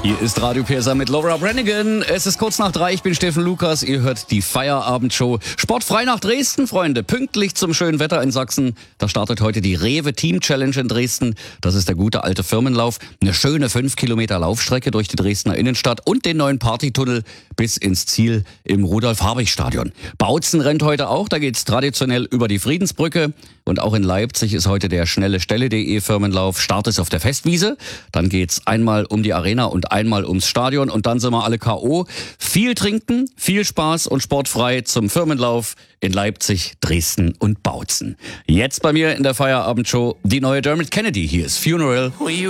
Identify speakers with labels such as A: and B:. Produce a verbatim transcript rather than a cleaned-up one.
A: Hier ist Radio Persa mit Laura Branigan. Es ist kurz nach drei, ich bin Steffen Lukas. Ihr hört die Feierabendshow. Sportfrei nach Dresden, Freunde. Pünktlich zum schönen Wetter in Sachsen. Da startet heute die Rewe Team Challenge in Dresden. Das ist der gute alte Firmenlauf. Eine schöne fünf Kilometer Laufstrecke durch die Dresdner Innenstadt und den neuen Partytunnel bis ins Ziel im Rudolf-Habich-Stadion. Bautzen rennt heute auch. Da geht's traditionell über die Friedensbrücke. Und auch in Leipzig ist heute der schnelle Stelle.de Firmenlauf. Start ist auf der Festwiese. Dann geht's einmal um die Arena und einmal ums Stadion und dann sind wir alle K O. Viel trinken, viel Spaß und sportfrei zum Firmenlauf in Leipzig, Dresden und Bautzen. Jetzt bei mir in der Feierabendshow die neue Dermot Kennedy. Hier ist Funeral.